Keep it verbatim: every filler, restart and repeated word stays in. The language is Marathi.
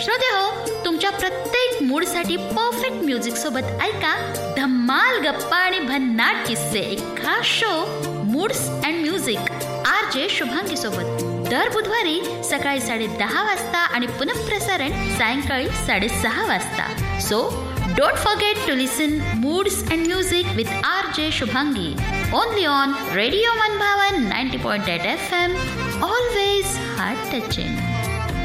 श्रोतेहो, तुमच्या प्रत्येक मूडसाठी परफेक्ट म्युझिक सोबत ऐका धम्माल गप्पा आणि भन्नाट किस्से, एक खास show moods and music R J Shubhangi सोबत दर बुधवारी सकाळी साडे दहा वाजता आणि पुनःप्रसारण सायंकाळी साडेसहा वाजता. So don't forget to listen moods and music with R J Shubhangi only on radio मनभावन ninety point eight F M. Always heart touching.